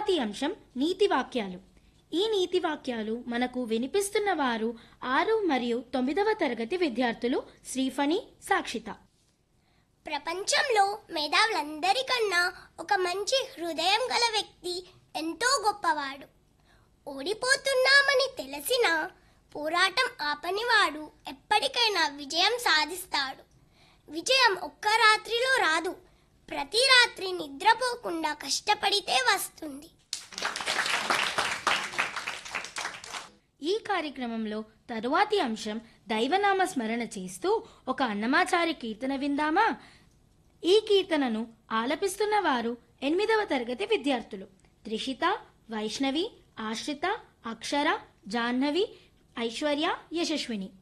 తరువాతి అంశం నీతి వాక్యాలు. ఈ నీతి వాక్యాలు మనకు వినిపిస్తున్న వారు 6 మరియు 9వ తరగతి విద్యార్థులు శ్రీఫణి, సాక్షిత. ప్రపంచంలో మేధావులందరికన్నా ఒక మంచి హృదయం గల వ్యక్తి ఎంతో గొప్పవాడు. ఓడిపోతున్నామని తెలిసినా పోరాటం ఆపనివాడు ఎప్పటికైనా విజయం సాధిస్తాడు. విజయం ఒక్క రాత్రిలో రాదు, ప్రతి రాత్రి నిద్రపోకుండా కష్టపడితే వస్తుంది. ఈ కార్యక్రమంలో తరువాతి అంశం దైవనామ స్మరణ చేస్తూ ఒక అన్నమాచారి కీర్తన విందామా? ఈ కీర్తనను ఆలపిస్తున్న వారు 8వ తరగతి విద్యార్థులు త్రిషిత, వైష్ణవి, ఆశ్రిత, అక్షర, జాహ్నవి, ఐశ్వర్య, యశస్విని.